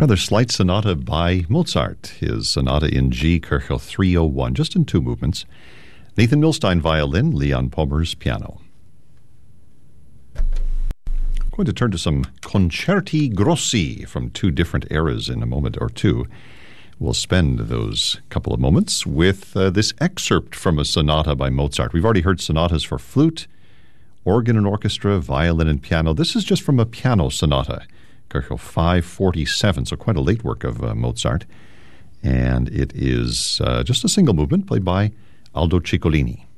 Rather slight sonata by Mozart, his sonata in G, Köchel 301, just in two movements. Nathan Milstein, violin, Leon Pommers, piano. I'm going to turn to some concerti grossi from two different eras in a moment or two. We'll spend those couple of moments with this excerpt from a sonata by Mozart. We've already heard sonatas for flute, organ and orchestra, violin and piano. This is just from a piano sonata, Köchel 547, so quite a late work of Mozart. And it is just a single movement played by Aldo Ciccolini.